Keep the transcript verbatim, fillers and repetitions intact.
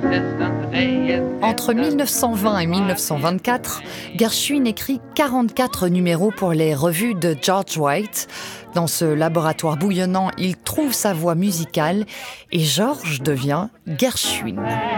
Entre mille neuf cent vingt et mille neuf cent vingt-quatre, Gershwin écrit quarante-quatre numéros pour les revues de George White. Dans ce laboratoire bouillonnant, il trouve sa voix musicale et George devient Gershwin.